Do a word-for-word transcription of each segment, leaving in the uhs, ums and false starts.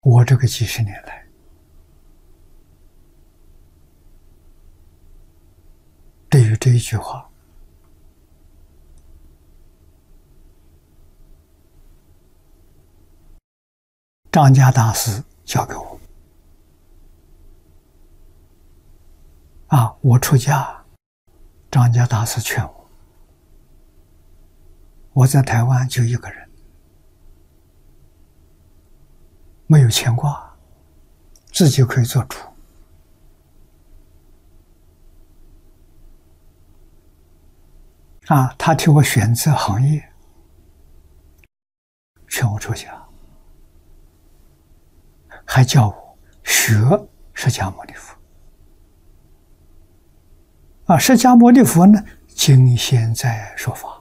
我这个几十年来，对于这一句话，张家大师教给我啊，我出家，张家大师劝我，我在台湾就一个人，没有牵挂，自己可以做主。啊，他替我选择行业，劝我出家，还叫我学释迦牟尼佛。啊，释迦牟尼佛呢，今现在说法。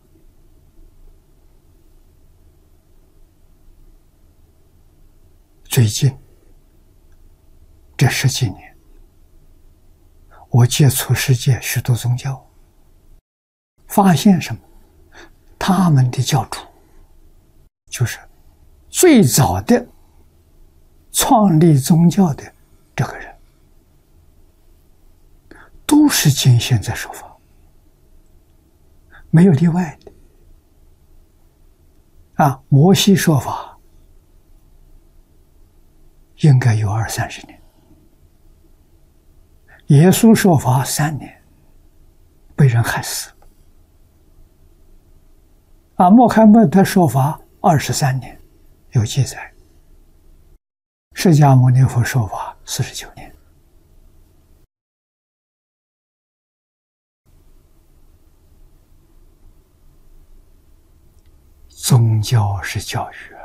最近这十几年，我接触世界许多宗教，发现什么？他们的教主就是最早的创立宗教的这个人，都是今现在说法，没有例外的。啊，摩西说法应该有二三十年，耶稣说法三年，被人害死了。啊，穆罕默德说法二十三年，有记载。释迦牟尼佛说法四十九年。宗教是教育。